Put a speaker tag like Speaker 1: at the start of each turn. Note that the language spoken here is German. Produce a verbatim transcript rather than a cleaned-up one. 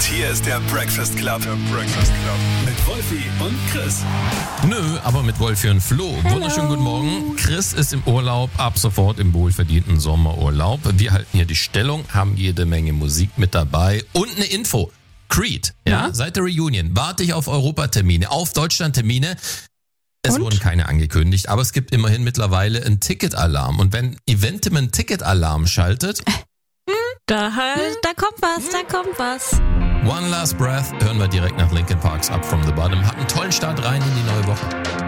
Speaker 1: Hier ist der Breakfast Club. Der Breakfast Club. Mit Wolfi und Chris.
Speaker 2: Nö, aber mit Wolfi und Flo.
Speaker 3: Hello.
Speaker 2: Wunderschönen guten Morgen. Chris ist im Urlaub, ab sofort im wohlverdienten Sommerurlaub. Wir halten hier die Stellung, haben jede Menge Musik mit dabei und eine Info. Creed, ja,
Speaker 3: Ja.
Speaker 2: seit der Reunion warte ich auf Europatermine, auf Deutschlandtermine. Es
Speaker 3: Und?
Speaker 2: wurden keine angekündigt, aber es gibt immerhin mittlerweile einen Ticketalarm. Und wenn Eventim einen Ticketalarm schaltet,
Speaker 3: Da halt, da kommt was, da kommt was.
Speaker 2: One Last Breath, hören wir direkt nach Linkin Parks Up From The Bottom. Habt einen tollen Start rein in die neue Woche.